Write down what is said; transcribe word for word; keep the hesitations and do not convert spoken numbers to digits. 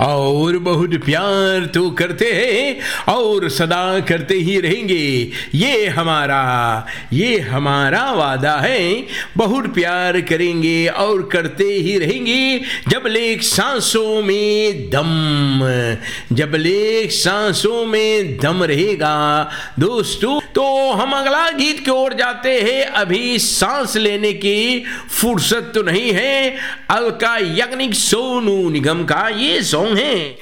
और बहुत प्यार तो करते हैं और सदा करते ही रहेंगे। ये हमारा ये हमारा वादा है। बहुत प्यार करेंगे और करते ही रहेंगे जब लेक सांसों में दम जब लेक सांसों में दम रहेगा। दोस्तों, तो हम अगला गीत की ओर जाते हैं। अभी सांस लेने की फुर्सत तो नहीं है। अलका याग्निक सोनू निगम का ये सॉन्ग है।